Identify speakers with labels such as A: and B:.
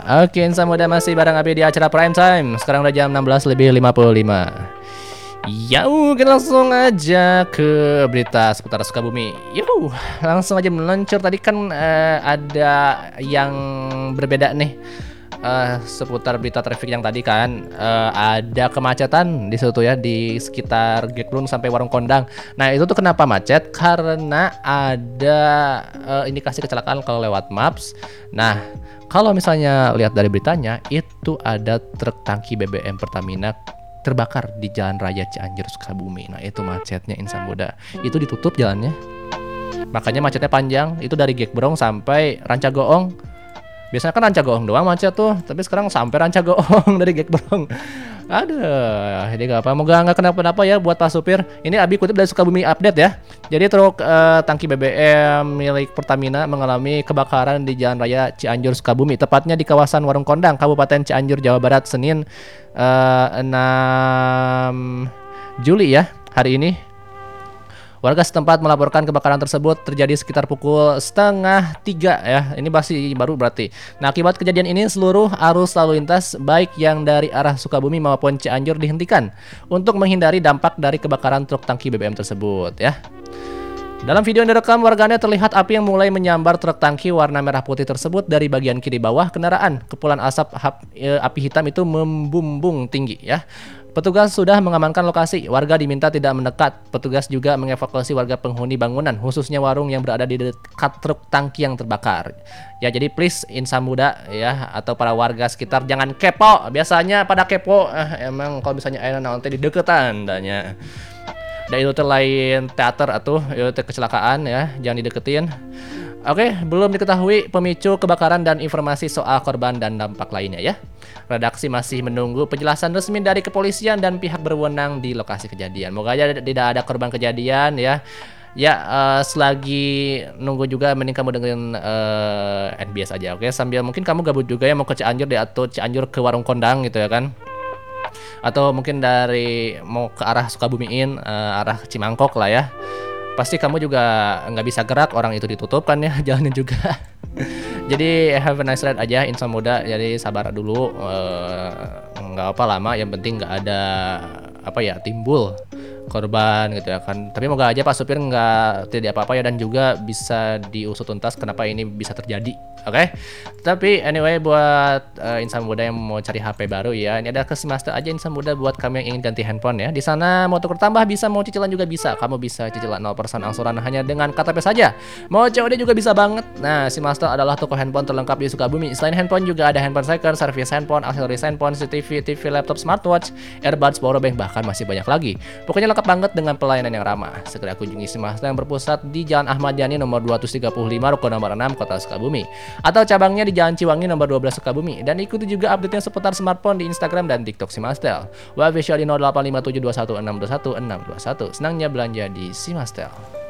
A: Oke, Insan Muda masih bareng Abi di acara Prime Time. Sekarang udah jam 16:55. Kita langsung aja ke berita seputar Sukabumi. Langsung aja meluncur. Tadi kan ada yang berbeda nih seputar berita traffic yang tadi kan. Ada kemacetan di situ ya, di sekitar Geklung sampai Warung Kondang. Nah itu tuh kenapa macet? Karena ada indikasi kecelakaan kalau lewat Maps. Nah kalau misalnya lihat dari beritanya, itu ada truk tangki BBM Pertamina terbakar di Jalan Raya Cianjur Sukabumi. Nah itu macetnya Insan Muda. Itu ditutup jalannya. Makanya macetnya panjang. Itu dari Gekbrong sampai Rancagoong. Biasanya kan Rancagoong doang macet tuh, tapi sekarang sampai Rancagoong dari Gekbrong. Aduh, ini gak apa, moga nggak kenapa-napa ya buat Pak Supir. Ini Abi kutip dari Sukabumi Update ya. Jadi truk tangki BBM milik Pertamina mengalami kebakaran di Jalan Raya Cianjur Sukabumi, tepatnya di kawasan Warung Kondang, Kabupaten Cianjur, Jawa Barat, Senin 6 Juli ya, hari ini. Warga setempat melaporkan kebakaran tersebut terjadi sekitar pukul 2:30 ya. Ini masih baru berarti. Nah, akibat kejadian ini seluruh arus lalu lintas baik yang dari arah Sukabumi maupun Cianjur dihentikan untuk menghindari dampak dari kebakaran truk tangki BBM tersebut ya. Dalam video yang direkam, warganet terlihat api yang mulai menyambar truk tangki warna merah putih tersebut dari bagian kiri bawah kendaraan. Kepulan asap api hitam itu membumbung tinggi ya. Petugas sudah mengamankan lokasi, warga diminta tidak mendekat. Petugas juga mengevakuasi warga penghuni bangunan, khususnya warung yang berada di dekat truk tangki yang terbakar. Ya jadi please Insan Muda ya, atau para warga sekitar jangan kepo. Biasanya pada kepo, emang kalau misalnya ada nanti di deketan danya. Dan itu lain teater atau itu kecelakaan ya, jangan dideketin. Oke, belum diketahui pemicu kebakaran dan informasi soal korban dan dampak lainnya ya. Redaksi masih menunggu penjelasan resmi dari kepolisian dan pihak berwenang di lokasi kejadian. Moga aja tidak ada korban kejadian ya. Selagi nunggu juga mending kamu dengerin NBS aja, oke? Sambil mungkin kamu gabut juga ya mau ke Cianjur atau Cianjur ke Warung Kondang gitu ya kan. Atau mungkin dari mau ke arah Sukabumiin, arah Cimangkok lah ya. Pasti kamu juga nggak bisa gerak, orang itu ditutup kan ya jalannya juga. Jadi have a nice ride aja Insan Muda. Jadi sabar dulu, nggak apa lama, yang penting nggak ada timbul korban gitu ya kan. Tapi moga aja Pak Supir nggak tidak apa-apa ya, dan juga bisa diusut tuntas kenapa ini bisa terjadi. Oke. Tapi anyway, buat Insan Muda yang mau cari HP baru ya, ini ada ke Simaster aja Insan Muda buat kamu yang ingin ganti handphone ya. Di sana mau tukar tambah bisa, mau cicilan juga bisa. Kamu bisa cicilan 0% angsuran hanya dengan KTP saja. Mau COD juga bisa banget. Nah, Simaster adalah toko handphone terlengkap di Sukabumi. Selain handphone juga ada handphone second, servis handphone, aksesoris handphone, CCTV, TV, laptop, smartwatch, earbuds, powerbank, bahkan masih banyak lagi. Pokoknya lengkap banget dengan pelayanan yang ramah. Segera kunjungi Simaster yang berpusat di Jalan Ahmad Yani nomor 235, Ruko nomor 6, Kota Sukabumi. Atau cabangnya di Jalan Ciwangi nomor 12 Sukabumi. Dan ikuti juga update-nya seputar smartphone di Instagram dan TikTok Simastel. Official di 085721621621. Senangnya belanja di Simastel.